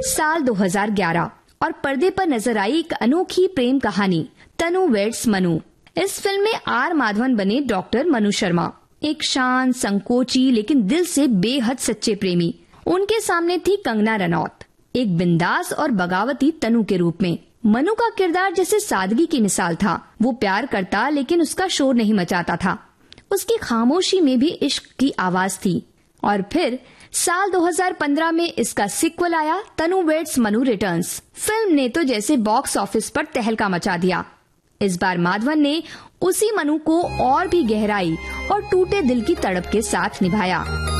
साल 2011 और पर्दे पर नजर आई एक अनोखी प्रेम कहानी तनु वेड्स मनु। इस फिल्म में आर माधवन बने डॉक्टर मनु शर्मा, एक शांत, संकोची लेकिन दिल से बेहद सच्चे प्रेमी। उनके सामने थी कंगना रनौत, एक बिंदास और बगावती तनु के रूप में। मनु का किरदार जैसे सादगी की मिसाल था। वो प्यार करता लेकिन उसका शोर नहीं मचाता था। उसकी खामोशी में भी इश्क की आवाज थी। और फिर साल 2015 में इसका सीक्वल आया, तनु वेड्स मनु रिटर्न्स। फिल्म ने तो जैसे बॉक्स ऑफिस पर तहलका मचा दिया। इस बार माधवन ने उसी मनु को और भी गहराई और टूटे दिल की तड़प के साथ निभाया।